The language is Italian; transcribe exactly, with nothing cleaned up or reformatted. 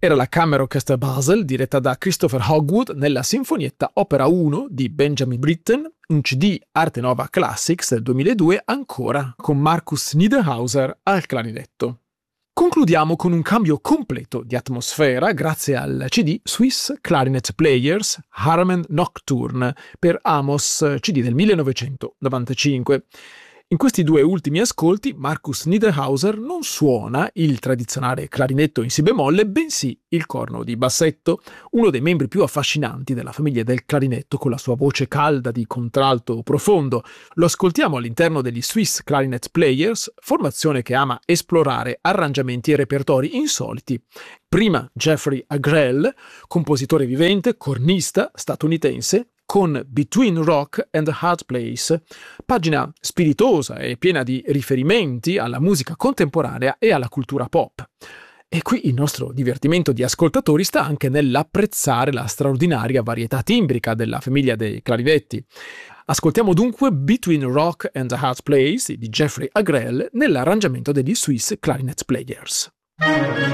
Era la Kammerorchester Basel, diretta da Christopher Hogwood, nella Sinfonietta Opera uno di Benjamin Britten, un C D Arte Nova Classics del duemiladue, ancora con Markus Niederhauser al clarinetto. Concludiamo con un cambio completo di atmosfera grazie al C D Swiss Clarinet Players Harman Nocturne per Amos, C D del millenovecentonovantacinque. In questi due ultimi ascolti Markus Niederhauser non suona il tradizionale clarinetto in si bemolle, bensì il corno di bassetto, uno dei membri più affascinanti della famiglia del clarinetto, con la sua voce calda di contralto profondo. Lo ascoltiamo all'interno degli Swiss Clarinet Players, formazione che ama esplorare arrangiamenti e repertori insoliti. Prima Jeffrey Agrell, compositore vivente, cornista statunitense, con Between Rock and Hard Place, pagina spiritosa e piena di riferimenti alla musica contemporanea e alla cultura pop. E qui il nostro divertimento di ascoltatori sta anche nell'apprezzare la straordinaria varietà timbrica della famiglia dei clarinetti. Ascoltiamo dunque Between Rock and Hard Place di Jeffrey Agrell nell'arrangiamento degli Swiss Clarinet Players.